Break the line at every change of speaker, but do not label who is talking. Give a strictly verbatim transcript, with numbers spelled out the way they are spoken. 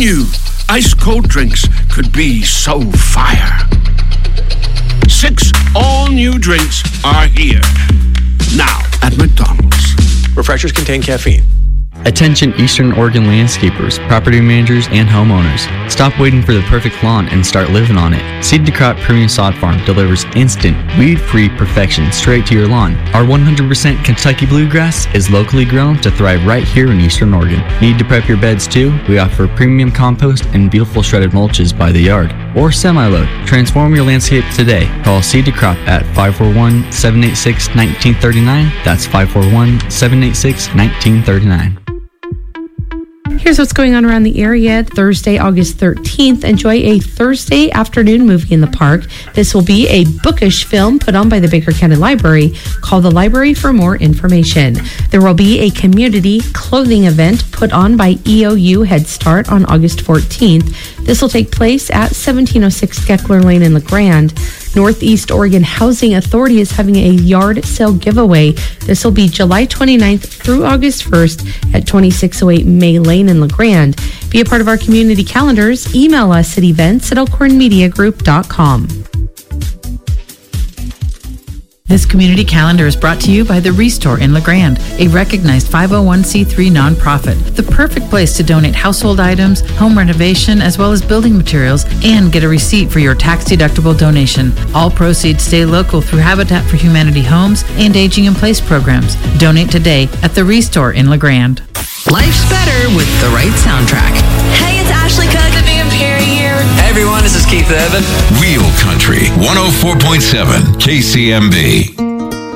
knew ice cold drinks could be so fire? Six all-new drinks are here. Now at McDonald's.
Refreshers contain caffeine.
Attention Eastern Oregon landscapers, property managers, and homeowners. Stop waiting for the perfect lawn and start living on it. Seed to Crop Premium Sod Farm delivers instant, weed-free perfection straight to your lawn. Our one hundred percent Kentucky Bluegrass is locally grown to thrive right here in Eastern Oregon. Need to prep your beds too? We offer premium compost and beautiful shredded mulches by the yard or semi-load. Transform your landscape today. Call Seed to Crop at five four one, seven eight six, one nine three nine. That's five four one, seven eight six, one nine three nine.
Here's what's going on around the area. Thursday, August thirteenth. Enjoy a Thursday afternoon movie in the park. This will be a bookish film put on by the Baker County Library. Call the library for more information. There will be a community clothing event put on by E O U Head Start on August fourteenth. This will take place at seventeen oh six Geckler Lane in LeGrand. Northeast Oregon Housing Authority is having a yard sale giveaway. This will be July twenty-ninth through August first at twenty-six oh eight May Lane in LeGrand. Be a part of our community calendars. Email us at events at elkhorn media group dot com.
This community calendar is brought to you by The Restore in LeGrand, a recognized five oh one c three nonprofit. The perfect place to donate household items, home renovation, as well as building materials, and get a receipt for your tax-deductible donation. All proceeds stay local through Habitat for Humanity homes and Aging in Place programs. Donate today at The Restore in LeGrand.
Life's better with the right soundtrack.
Hey, it's Ashley Cook, the Van Perry here.
Hey everyone, this is Keith Urban.
Real Country one oh four point seven K C M B.